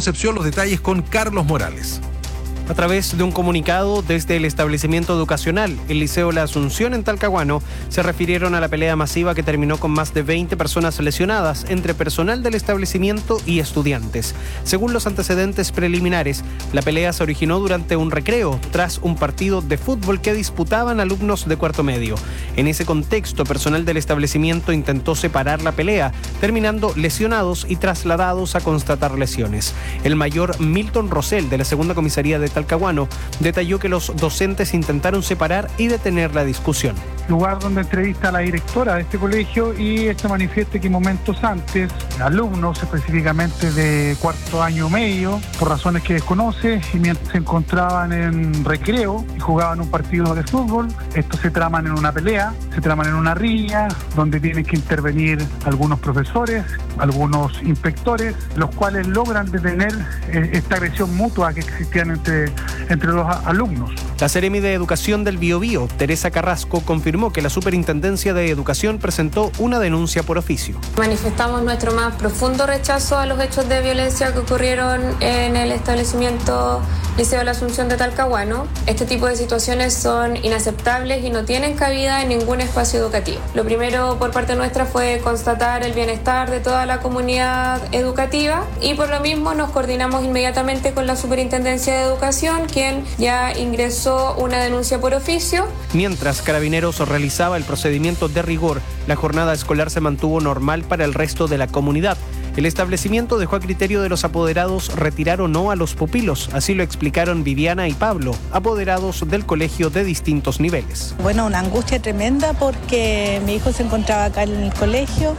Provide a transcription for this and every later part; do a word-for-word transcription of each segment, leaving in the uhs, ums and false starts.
Concepción. Los detalles con Carlos Morales. A través de un comunicado desde el establecimiento educacional, el Liceo La Asunción en Talcahuano, se refirieron a la pelea masiva que terminó con más de veinte personas lesionadas entre personal del establecimiento y estudiantes. Según los antecedentes preliminares, la pelea se originó durante un recreo tras un partido de fútbol que disputaban alumnos de cuarto medio. En ese contexto, personal del establecimiento intentó separar la pelea, terminando lesionados y trasladados a constatar lesiones. El mayor Milton Rosell, de la segunda comisaría de Talcahuano, detalló que los docentes intentaron separar y detener la discusión. Lugar donde entrevista a la directora de este colegio y esta manifiesta que momentos antes, alumnos específicamente de cuarto año medio, por razones que desconoce, y mientras se encontraban en recreo y jugaban un partido de fútbol, estos se traman en una pelea, se traman en una riña, donde tienen que intervenir algunos profesores, algunos inspectores, los cuales logran detener eh, esta agresión mutua que existían entre, entre los alumnos. La Seremi de Educación del Biobío, Teresa Carrasco, confirmó que la Superintendencia de Educación presentó una denuncia por oficio. Manifestamos nuestro más profundo rechazo a los hechos de violencia que ocurrieron en el establecimiento Liceo La Asunción de Talcahuano. Este tipo de situaciones son inaceptables y no tienen cabida en ningún espacio educativo. Lo primero por parte nuestra fue constatar el bienestar de toda la comunidad educativa y por lo mismo nos coordinamos inmediatamente con la Superintendencia de Educación, quien ya ingresó una denuncia por oficio. Mientras Carabineros realizaba el procedimiento de rigor, la jornada escolar se mantuvo normal para el resto de la comunidad. El establecimiento dejó a criterio de los apoderados retirar o no a los pupilos. Así lo explicaron Viviana y Pablo, apoderados del colegio de distintos niveles. Bueno, una angustia tremenda porque mi hijo se encontraba acá en el colegio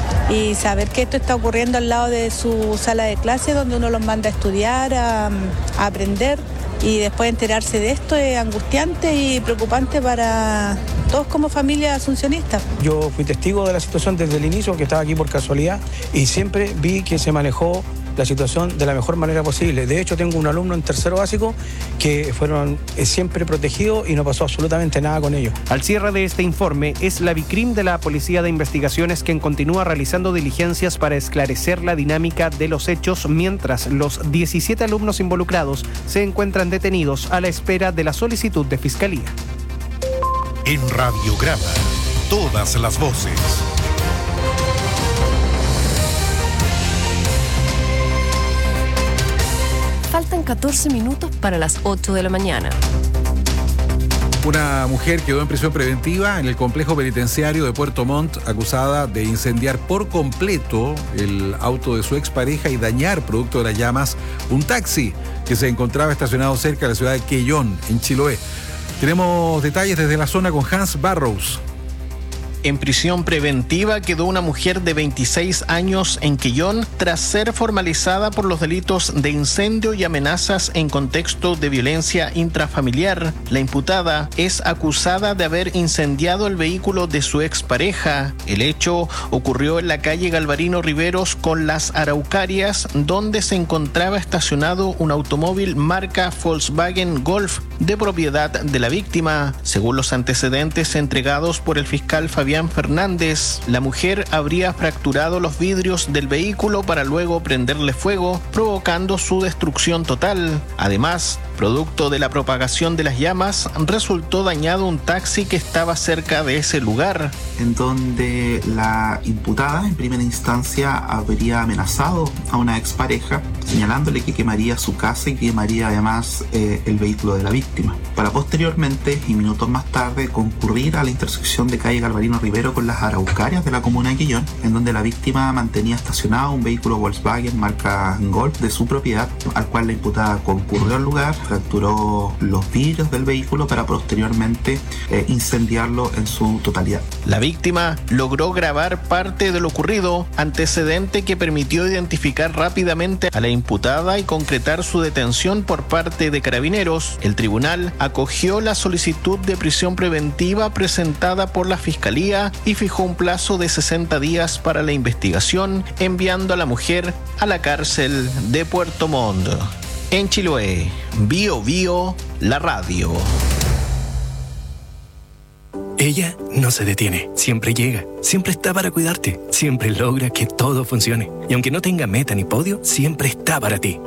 y saber que esto está ocurriendo al lado de su sala de clase donde uno los manda a estudiar, a, a aprender, y después enterarse de esto es angustiante y preocupante para todos como familia asuncionista. Yo fui testigo de la situación desde el inicio, que estaba aquí por casualidad, y siempre vi que se manejó la situación de la mejor manera posible. De hecho, tengo un alumno en tercero básico que fueron siempre protegidos y no pasó absolutamente nada con ellos. Al cierre de este informe, es la Vicrim de la Policía de Investigaciones quien continúa realizando diligencias para esclarecer la dinámica de los hechos, mientras los diecisiete alumnos involucrados se encuentran detenidos a la espera de la solicitud de fiscalía. En Radiograma, todas las voces. Faltan catorce minutos para las ocho de la mañana. Una mujer quedó en prisión preventiva en el complejo penitenciario de Puerto Montt, acusada de incendiar por completo el auto de su expareja y dañar, producto de las llamas, un taxi que se encontraba estacionado cerca de la ciudad de Quellón, en Chiloé. Tenemos detalles desde la zona con Hans Barrows. En prisión preventiva quedó una mujer de veintiséis años en Quellón tras ser formalizada por los delitos de incendio y amenazas en contexto de violencia intrafamiliar. La imputada es acusada de haber incendiado el vehículo de su expareja. El hecho ocurrió en la calle Galvarino Riveros con Las Araucarias, donde se encontraba estacionado un automóvil marca Volkswagen Golf de propiedad de la víctima. Según los antecedentes entregados por el fiscal Fabián Fernández, la mujer habría fracturado los vidrios del vehículo para luego prenderle fuego, provocando su destrucción total. Además, producto de la propagación de las llamas, resultó dañado un taxi que estaba cerca de ese lugar. En donde la imputada en primera instancia habría amenazado a una expareja, señalándole que quemaría su casa y quemaría además eh, el vehículo de la víctima, para posteriormente y minutos más tarde concurrir a la intersección de calle Galvarino Rivero con Las Araucarias de la comuna de Quellón, en donde la víctima mantenía estacionado un vehículo Volkswagen marca Golf de su propiedad, al cual la imputada concurrió al lugar, fracturó los vidrios del vehículo para posteriormente eh, incendiarlo en su totalidad. La víctima logró grabar parte de lo ocurrido, antecedente que permitió identificar rápidamente a la imputada y concretar su detención por parte de Carabineros. El tribunal acogió la solicitud de prisión preventiva presentada por la Fiscalía y fijó un plazo de sesenta días para la investigación, enviando a la mujer a la cárcel de Puerto Montt. En Chiloé, Bio Bio, la radio. Ella no se detiene, siempre llega, siempre está para cuidarte, siempre logra que todo funcione. Y aunque no tenga meta ni podio, siempre está para ti.